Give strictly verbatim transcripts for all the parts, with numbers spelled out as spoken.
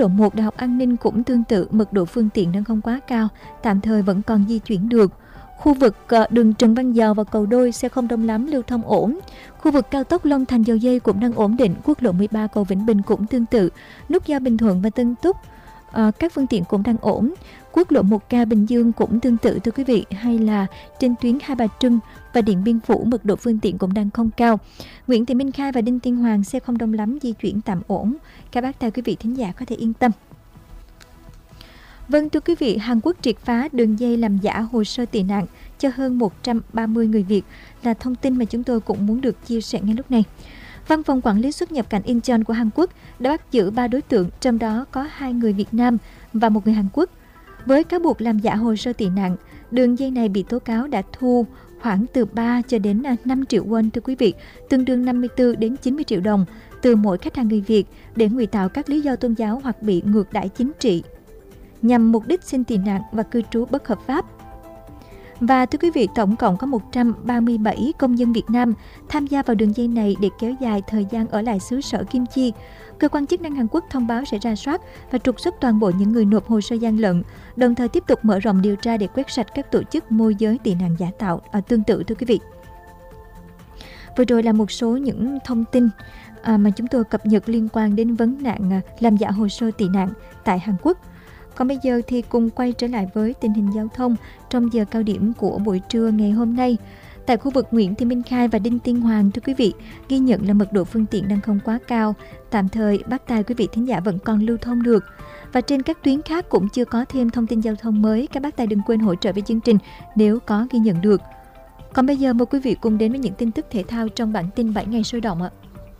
lộ một Đại học An ninh cũng tương tự, mật độ phương tiện đang không quá cao, tạm thời vẫn còn di chuyển được. Khu vực đường Trần Văn Dầu và cầu Đôi xe không đông lắm, lưu thông ổn. Khu vực cao tốc Long Thành Dầu Giây cũng đang ổn định. Quốc lộ mười ba cầu Vĩnh Bình cũng tương tự. Nút giao Bình Thuận và Tân Túc à, các phương tiện cũng đang ổn. Quốc lộ một K Bình Dương cũng tương tự thưa quý vị, hay là trên tuyến Hai Bà Trưng và Điện Biên Phủ mật độ phương tiện cũng đang không cao. Nguyễn Thị Minh Khai và Đinh Tiên Hoàng xe không đông lắm, di chuyển tạm ổn. Các bác tài quý vị thính giả có thể yên tâm. Vâng thưa quý vị, Hàn Quốc triệt phá đường dây làm giả hồ sơ tị nạn cho hơn một trăm ba mươi người Việt là thông tin mà chúng tôi cũng muốn được chia sẻ ngay lúc này. Văn phòng Quản lý xuất nhập cảnh Incheon của Hàn Quốc đã bắt giữ ba đối tượng, trong đó có hai người Việt Nam và một người Hàn Quốc. Với cáo buộc làm giả hồ sơ tị nạn, đường dây này bị tố cáo đã thu khoảng từ ba cho đến năm triệu won thưa quý vị, tương đương năm mươi tư đến chín mươi triệu đồng từ mỗi khách hàng người Việt để ngụy tạo các lý do tôn giáo hoặc bị ngược đãi chính trị, nhằm mục đích xin tị nạn và cư trú bất hợp pháp. Và thưa quý vị, tổng cộng có một trăm ba mươi bảy công dân Việt Nam tham gia vào đường dây này để kéo dài thời gian ở lại xứ sở Kim Chi. Cơ quan chức năng Hàn Quốc thông báo sẽ rà soát và trục xuất toàn bộ những người nộp hồ sơ gian lận, đồng thời tiếp tục mở rộng điều tra để quét sạch các tổ chức môi giới tị nạn giả tạo à, tương tự thưa quý vị. Vừa rồi là một số những thông tin à, mà chúng tôi cập nhật liên quan đến vấn nạn à, làm giả hồ sơ tị nạn tại Hàn Quốc. Còn bây giờ thì cùng quay trở lại với tình hình giao thông trong giờ cao điểm của buổi trưa ngày hôm nay. Tại khu vực Nguyễn Thị Minh Khai và Đinh Tiên Hoàng thưa quý vị, ghi nhận là mật độ phương tiện đang không quá cao, tạm thời bác tài quý vị thính giả vẫn còn lưu thông được. Và trên các tuyến khác cũng chưa có thêm thông tin giao thông mới, các bác tài đừng quên hỗ trợ với chương trình nếu có ghi nhận được. Còn bây giờ mời quý vị cùng đến với những tin tức thể thao trong bản tin bảy ngày sôi động ạ.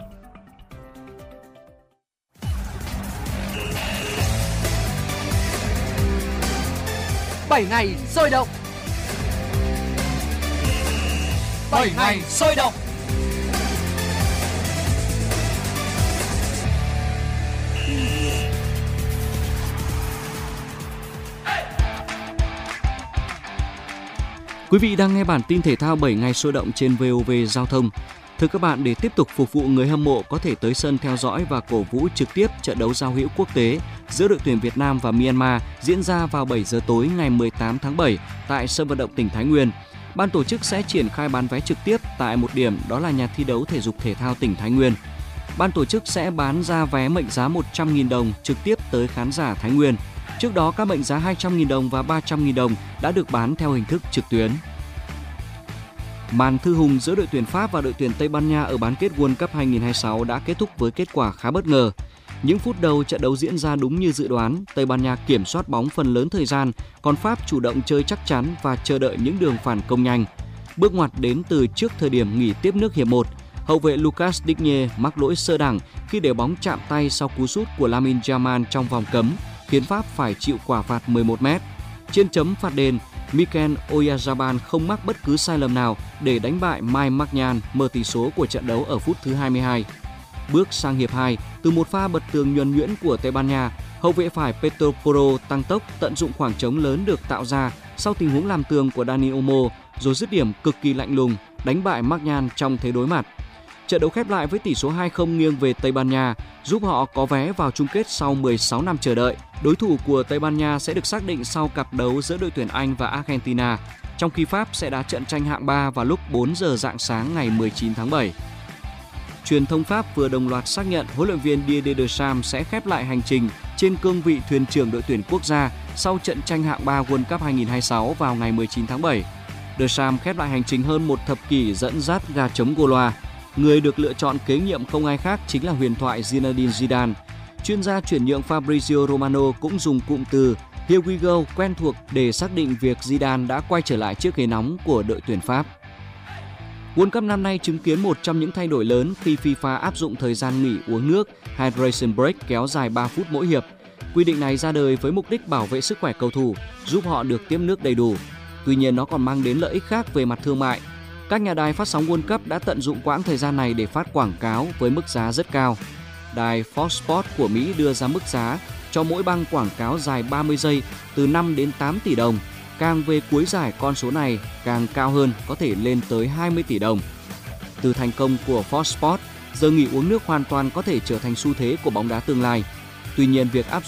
bảy ngày sôi động. bảy ngày sôi động. Quý vị đang nghe bản tin thể thao bảy ngày sôi động trên vê o vê Giao thông. Thưa các bạn, để tiếp tục phục vụ người hâm mộ có thể tới sân theo dõi và cổ vũ trực tiếp trận đấu giao hữu quốc tế giữa đội tuyển Việt Nam và Myanmar diễn ra vào bảy giờ tối ngày mười tám tháng bảy tại sân vận động tỉnh Thái Nguyên. Ban tổ chức sẽ triển khai bán vé trực tiếp tại một điểm, đó là nhà thi đấu thể dục thể thao tỉnh Thái Nguyên. Ban tổ chức sẽ bán ra vé mệnh giá một trăm nghìn đồng trực tiếp tới khán giả Thái Nguyên. Trước đó, các mệnh giá hai trăm nghìn đồng và ba trăm nghìn đồng đã được bán theo hình thức trực tuyến. Màn thư hùng giữa đội tuyển Pháp và đội tuyển Tây Ban Nha ở bán kết World Cup hai không hai sáu đã kết thúc với kết quả khá bất ngờ. Những phút đầu trận đấu diễn ra đúng như dự đoán, Tây Ban Nha kiểm soát bóng phần lớn thời gian, còn Pháp chủ động chơi chắc chắn và chờ đợi những đường phản công nhanh. Bước ngoặt đến từ trước thời điểm nghỉ tiếp nước hiệp một, hậu vệ Lucas Digne mắc lỗi sơ đẳng khi để bóng chạm tay sau cú sút của Lamine Yamal trong vòng cấm, khiến Pháp phải chịu quả phạt mười một mét. Trên chấm phạt đền, Mikel Oyarzabal không mắc bất cứ sai lầm nào để đánh bại Mike Maignan, mở tỷ số của trận đấu ở phút thứ hai mươi hai. Bước sang hiệp hai, từ một pha bật tường nhuần nhuyễn của Tây Ban Nha, hậu vệ phải Pedro Porro tăng tốc tận dụng khoảng trống lớn được tạo ra sau tình huống làm tường của Dani Olmo, rồi dứt điểm cực kỳ lạnh lùng, đánh bại Maignan trong thế đối mặt. Trận đấu khép lại với tỷ số hai không nghiêng về Tây Ban Nha, giúp họ có vé vào chung kết sau mười sáu năm chờ đợi. Đối thủ của Tây Ban Nha sẽ được xác định sau cặp đấu giữa đội tuyển Anh và Argentina, trong khi Pháp sẽ đá trận tranh hạng ba vào lúc bốn giờ rạng sáng ngày mười chín tháng bảy. Truyền thông Pháp vừa đồng loạt xác nhận huấn luyện viên Didier Deschamps sẽ khép lại hành trình trên cương vị thuyền trưởng đội tuyển quốc gia sau trận tranh hạng ba World Cup hai không hai sáu vào ngày mười chín tháng bảy. Deschamps khép lại hành trình hơn một thập kỷ dẫn dắt gà trống Gaulois. Người được lựa chọn kế nhiệm không ai khác chính là huyền thoại Zinedine Zidane. Chuyên gia chuyển nhượng Fabrizio Romano cũng dùng cụm từ "Here we go" quen thuộc để xác định việc Zidane đã quay trở lại chiếc ghế nóng của đội tuyển Pháp. World Cup năm nay chứng kiến một trong những thay đổi lớn khi FIFA áp dụng thời gian nghỉ uống nước hydration break kéo dài ba phút mỗi hiệp. Quy định này ra đời với mục đích bảo vệ sức khỏe cầu thủ, giúp họ được tiếp nước đầy đủ. Tuy nhiên nó còn mang đến lợi ích khác về mặt thương mại. Các nhà đài phát sóng World Cup đã tận dụng quãng thời gian này để phát quảng cáo với mức giá rất cao. Đài Fox Sports của Mỹ đưa ra mức giá cho mỗi băng quảng cáo dài ba mươi giây từ năm đến tám tỷ đồng. Càng về cuối giải, con số này càng cao hơn, có thể lên tới hai mươi tỷ đồng. Từ thành công của Fox Sports, giờ nghỉ uống nước hoàn toàn có thể trở thành xu thế của bóng đá tương lai. Tuy nhiên, việc áp dụng